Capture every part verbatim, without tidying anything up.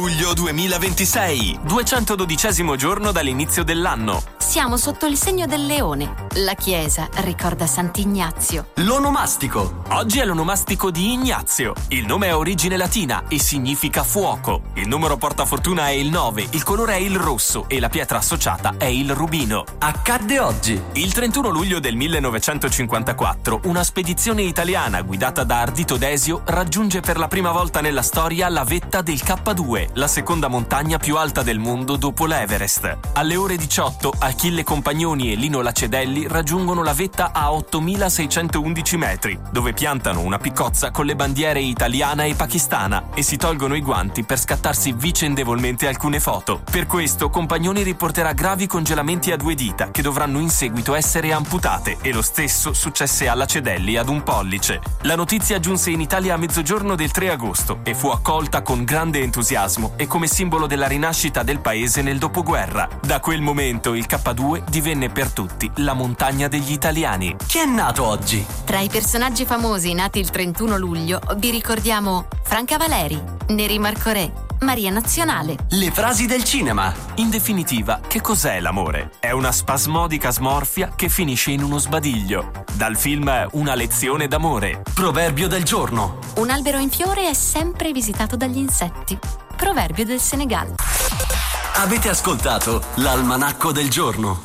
Luglio duemilaventisei, duecentododicesimo giorno dall'inizio dell'anno. Siamo sotto il segno del leone. La chiesa ricorda Sant'Ignazio. L'onomastico. Oggi è l'onomastico di Ignazio. Il nome ha origine latina e significa fuoco. Il numero portafortuna è il nove, il colore è il rosso e la pietra associata è il rubino. Accadde oggi. Il trentuno luglio del millenovecentocinquantaquattro, una spedizione italiana guidata da Ardito Desio raggiunge per la prima volta nella storia la vetta del K due, la seconda montagna più alta del mondo dopo l'Everest. Alle ore diciotto, Achille Compagnoni e Lino Lacedelli raggiungono la vetta a ottomilaseicentoundici metri, dove piantano una piccozza con le bandiere italiana e pakistana e si tolgono i guanti per scattarsi vicendevolmente alcune foto. Per questo Compagnoni riporterà gravi congelamenti a due dita che dovranno in seguito essere amputate, e lo stesso successe a Lacedelli ad un pollice. La notizia giunse in Italia a mezzogiorno del tre agosto e fu accolta con grande entusiasmo e come simbolo della rinascita del paese nel dopoguerra. Da quel momento il K due divenne per tutti la montagna degli italiani. Chi è nato oggi? Tra i personaggi famosi nati il trentuno luglio vi ricordiamo Franca Valeri, Neri Marcorè, Maria Nazionale. Le frasi del cinema. In definitiva, che cos'è l'amore? È una spasmodica smorfia che finisce in uno sbadiglio. Dal film Una lezione d'amore. Proverbio del giorno. Un albero in fiore è sempre visitato dagli insetti. Proverbio del Senegal. Avete ascoltato l'Almanacco del giorno.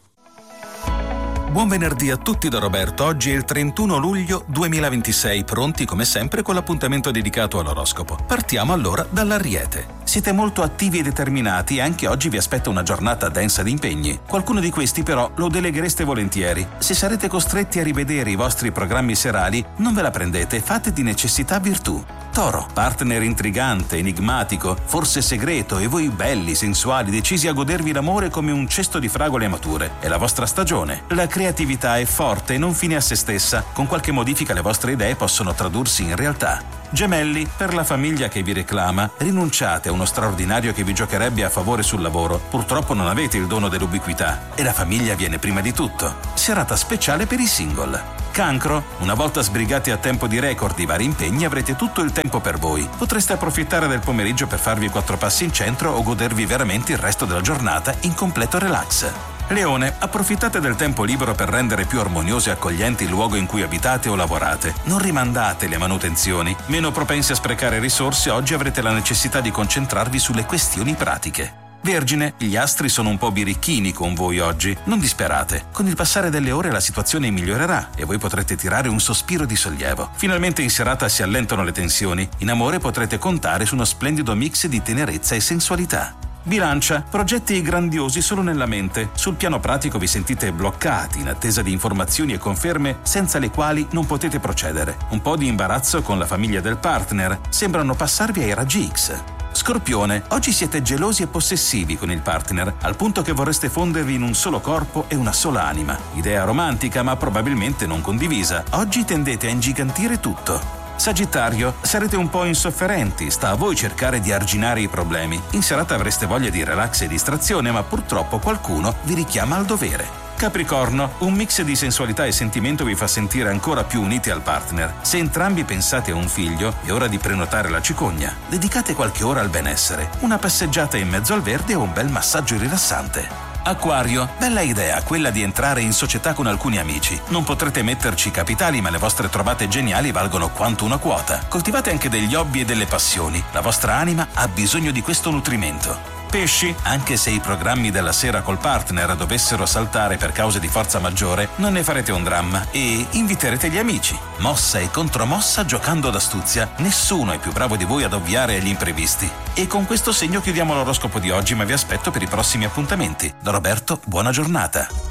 Buon venerdì a tutti da Roberto. Oggi è il trentuno luglio duemilaventisei, pronti come sempre con l'appuntamento dedicato all'oroscopo. Partiamo allora dall'Ariete. Siete molto attivi e determinati e anche oggi vi aspetta una giornata densa di impegni. Qualcuno di questi però lo deleghereste volentieri. Se sarete costretti a rivedere i vostri programmi serali, non ve la prendete, fate di necessità virtù. Toro, partner intrigante, enigmatico, forse segreto, e voi belli, sensuali, decisi a godervi l'amore come un cesto di fragole mature. È la vostra stagione. La creatività è forte e non fine a se stessa. Con qualche modifica le vostre idee possono tradursi in realtà. Gemelli, per la famiglia che vi reclama, rinunciate a uno straordinario che vi giocherebbe a favore sul lavoro. Purtroppo non avete il dono dell'ubiquità e la famiglia viene prima di tutto. Serata speciale per i single. Cancro, una volta sbrigati a tempo di record i vari impegni, avrete tutto il tempo per voi. Potreste approfittare del pomeriggio per farvi quattro passi in centro o godervi veramente il resto della giornata in completo relax. Leone, approfittate del tempo libero per rendere più armonioso e accogliente il luogo in cui abitate o lavorate. Non rimandate le manutenzioni. Meno propensi a sprecare risorse, oggi avrete la necessità di concentrarvi sulle questioni pratiche. Vergine, gli astri sono un po' birichini con voi oggi. Non disperate. Con il passare delle ore la situazione migliorerà e voi potrete tirare un sospiro di sollievo. Finalmente in serata si allentano le tensioni. In amore potrete contare su uno splendido mix di tenerezza e sensualità. Bilancia, progetti grandiosi solo nella mente. Sul piano pratico vi sentite bloccati in attesa di informazioni e conferme senza le quali non potete procedere. Un po' di imbarazzo con la famiglia del partner. Sembrano passarvi ai raggi X. Scorpione, oggi siete gelosi e possessivi con il partner, al punto che vorreste fondervi in un solo corpo e una sola anima. Idea romantica ma probabilmente non condivisa. Oggi tendete a ingigantire tutto. Sagittario, sarete un po' insofferenti, sta a voi cercare di arginare i problemi. In serata avreste voglia di relax e distrazione, ma purtroppo qualcuno vi richiama al dovere. Capricorno, un mix di sensualità e sentimento vi fa sentire ancora più uniti al partner. Se entrambi pensate a un figlio, è ora di prenotare la cicogna. Dedicate qualche ora al benessere, una passeggiata in mezzo al verde o un bel massaggio rilassante. Acquario, bella idea quella di entrare in società con alcuni amici. Non potrete metterci capitali, ma le vostre trovate geniali valgono quanto una quota. Coltivate anche degli hobby e delle passioni. La vostra anima ha bisogno di questo nutrimento. Pesci, anche se i programmi della sera col partner dovessero saltare per cause di forza maggiore, non ne farete un dramma e inviterete gli amici. Mossa e contromossa giocando d'astuzia. Nessuno è più bravo di voi ad ovviare agli imprevisti. E con questo segno chiudiamo l'oroscopo di oggi, ma vi aspetto per i prossimi appuntamenti. Da Roberto, buona giornata.